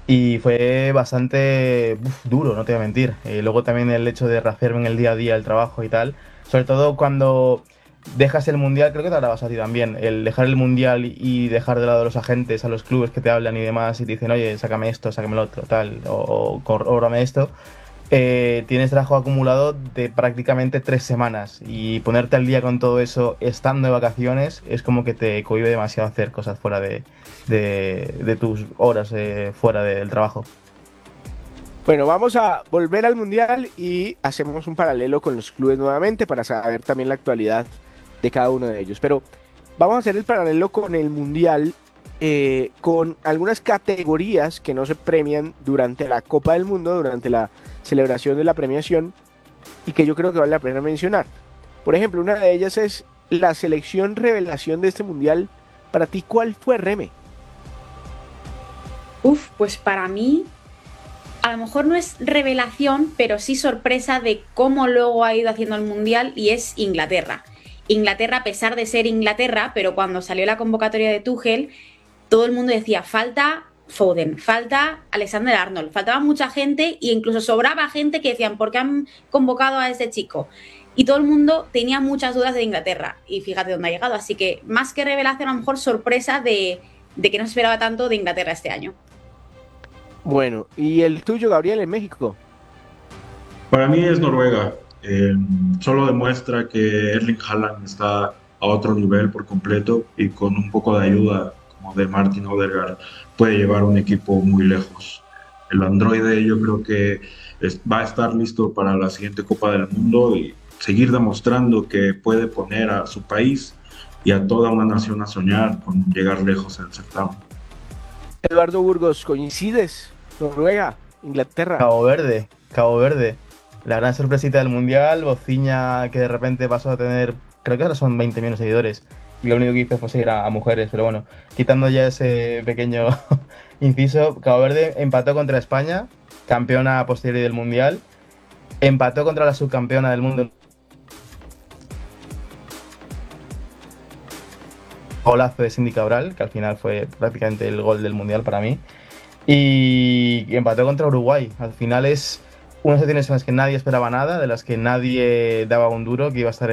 Y fue bastante duro, no te voy a mentir. Luego también el hecho de rehacerme en el día a día el trabajo y tal. Sobre todo cuando dejas el mundial, creo que te habrá pasado a ti también. El dejar el mundial y dejar de lado a los agentes, a los clubes que te hablan y demás y te dicen, oye, sácame esto, sácame lo otro, tal, o cóbrame esto. Tienes trabajo acumulado de prácticamente 3 semanas y ponerte al día con todo eso estando de vacaciones es como que te cohíbe demasiado hacer cosas fuera de tus horas fuera del trabajo. Bueno, vamos a volver al Mundial y hacemos un paralelo con los clubes nuevamente para saber también la actualidad de cada uno de ellos. Pero vamos a hacer el paralelo con el Mundial, con algunas categorías que no se premian durante la Copa del Mundo, durante la celebración de la premiación, y que yo creo que vale la pena mencionar. Por ejemplo, una de ellas es la selección revelación de este Mundial. Para ti, ¿cuál fue, Reme? Uf, pues para mí, a lo mejor no es revelación, pero sí sorpresa de cómo luego ha ido haciendo el Mundial y es Inglaterra. Inglaterra, a pesar de ser Inglaterra, pero cuando salió la convocatoria de Tuchel, todo el mundo decía, falta Foden, falta Alexander Arnold, faltaba mucha gente e incluso sobraba gente que decían, ¿por qué han convocado a ese chico? Y todo el mundo tenía muchas dudas de Inglaterra y fíjate dónde ha llegado. Así que más que revelación, a lo mejor sorpresa de que no se esperaba tanto de Inglaterra este año. Bueno, ¿y el tuyo, Gabriel, en México? Para mí es Noruega. Solo demuestra que Erling Haaland está a otro nivel por completo y con un poco de ayuda como de Martin Odegaard puede llevar un equipo muy lejos. El androide yo creo que va a estar listo para la siguiente Copa del Mundo y seguir demostrando que puede poner a su país y a toda una nación a soñar con llegar lejos en el certamen. Eduardo Burgos, ¿coincides? Noruega, Inglaterra. Cabo Verde, Cabo Verde. La gran sorpresita del mundial, Bociña que de repente pasó a tener, creo que ahora son 20 millones de seguidores. Y lo único que hizo fue seguir a mujeres, pero bueno, quitando ya ese pequeño inciso, Cabo Verde empató contra España, campeona a posteriori del mundial, empató contra la subcampeona del mundo. Golazo de Cindy Cabral, que al final fue prácticamente el gol del mundial para mí. Y empató contra Uruguay. Al final es unas situaciones en las que nadie esperaba nada, de las que nadie daba un duro, que iba a estar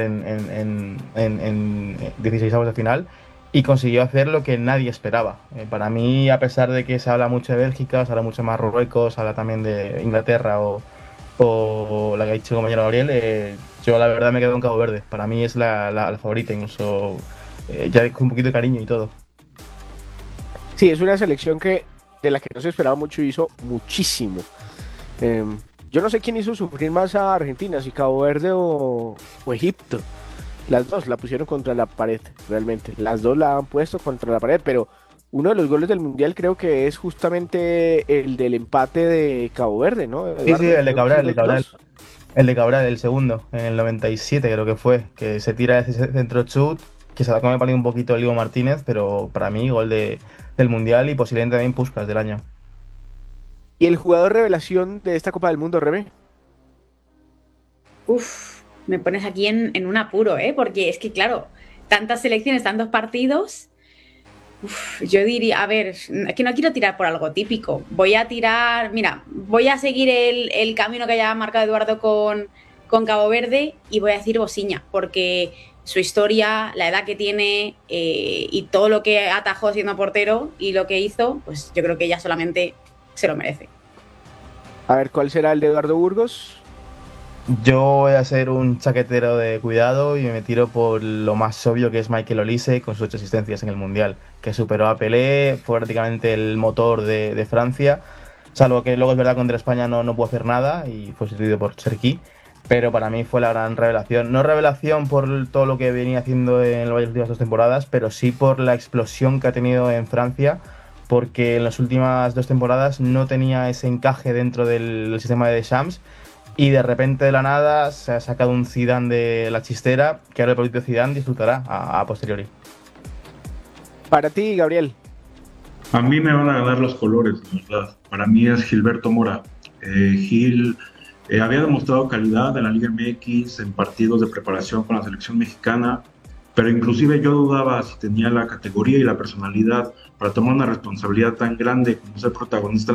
en 16 de final, y consiguió hacer lo que nadie esperaba. Para mí, a pesar de que se habla mucho de Bélgica, se habla mucho de Marruecos, se habla también de Inglaterra o la que ha dicho el compañero Gabriel, yo la verdad me quedo con Cabo Verde. Para mí es la favorita, incluso ya con un poquito de cariño y todo. Sí, es una selección que de la que no se esperaba mucho y hizo muchísimo. Eh, yo no sé quién hizo sufrir más a Argentina, si Cabo Verde o Egipto. Las dos la pusieron contra la pared, realmente. Las dos la han puesto contra la pared, pero uno de los goles del Mundial creo que es justamente el del empate de Cabo Verde, ¿no, Sí, sí, Eduardo? el de Creo que es Cabral, el el de Cabral. 2. El de Cabral, el segundo, en el 97 creo que fue, que se tira ese centro chut, que se la come para un poquito el Diego Martínez, pero para mí gol del Mundial y posiblemente también Puskás del año. Y el jugador revelación de esta Copa del Mundo, Reme. Uf, me pones aquí en un apuro, ¿eh? Porque es que, claro, tantas selecciones, tantos partidos. Uf, yo diría, a ver, es que no quiero tirar por algo típico. Voy a tirar, mira, voy a seguir el camino que haya marcado Eduardo con Cabo Verde y voy a decir Bosiña, porque su historia, la edad que tiene y todo lo que atajó siendo portero y lo que hizo, pues yo creo que ella solamente se lo merece. A ver, ¿cuál será el de Eduardo Burgos? Yo voy a ser un chaquetero de cuidado y me tiro por lo más obvio que es Michael Olise con sus 8 asistencias en el Mundial, que superó a Pelé, fue prácticamente el motor de Francia, salvo que luego es verdad contra España no pudo hacer nada y fue sustituido por Cherki, pero para mí fue la gran revelación. No revelación por todo lo que venía haciendo en las últimas 2 temporadas, pero sí por la explosión que ha tenido en Francia, porque en las últimas 2 temporadas no tenía ese encaje dentro del sistema de Deschamps y de repente de la nada se ha sacado un Zidane de la chistera que ahora el propio Zidane disfrutará a posteriori. Para ti, Gabriel. A mí me van a ganar los colores, la verdad. Para mí es Gilberto Mora. Gil había demostrado calidad en la Liga MX, en partidos de preparación con la selección mexicana, pero inclusive yo dudaba si tenía la categoría y la personalidad para tomar una responsabilidad tan grande como ser protagonista